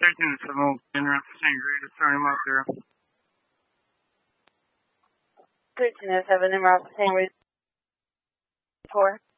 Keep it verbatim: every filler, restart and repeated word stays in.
thirteen seven in around Saint Grade, starting him out there. thirteen oh seven in route Saint Grade. Four.